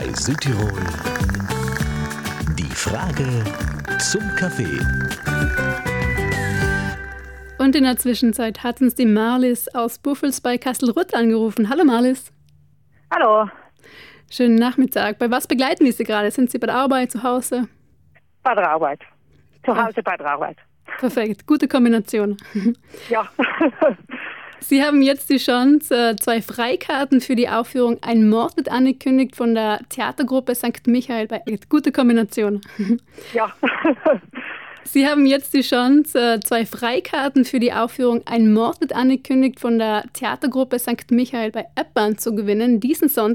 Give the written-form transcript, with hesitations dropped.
bei Südtirol. Die Frage zum Kaffee. Und in der Zwischenzeit hat uns die Marlies aus Buffels bei Kastelruth angerufen. Hallo Marlies. Hallo, Schönen Nachmittag. Bei was begleiten wir Sie gerade? Sind Sie bei der Arbeit, zu Hause? bei der Arbeit. Zu Hause bei der Arbeit. Perfekt, gute Kombination. Ja. Sie haben jetzt die Chance, 2 Freikarten für die Aufführung Ein Mord wird angekündigt von der Theatergruppe St. Michael bei Gute Kombination. Ja. Sie haben jetzt die Chance, 2 Freikarten für die Aufführung Ein Mord wird angekündigt von der Theatergruppe St. Michael bei Eppern zu gewinnen. Diesen Sonntag